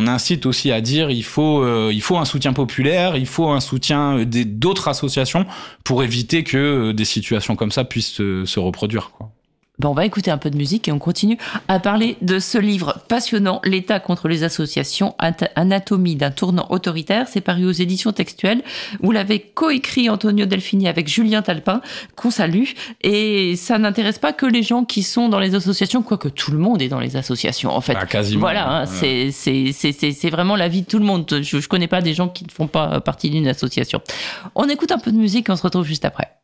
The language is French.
incite aussi à dire il faut un soutien populaire, il faut un soutien d'autres associations pour éviter que des situations comme ça puissent se reproduire, quoi. On va écouter un peu de musique et on continue à parler de ce livre passionnant, L'État contre les associations, anatomie d'un tournant autoritaire. C'est paru aux éditions textuelles. Vous l'avez coécrit, Antonio Delfini, avec Julien Talpin, qu'on salue. Et ça n'intéresse pas que les gens qui sont dans les associations, quoique tout le monde est dans les associations, en fait. Quasiment. Voilà, c'est vraiment la vie de tout le monde. Je connais pas des gens qui ne font pas partie d'une association. On écoute un peu de musique et on se retrouve juste après.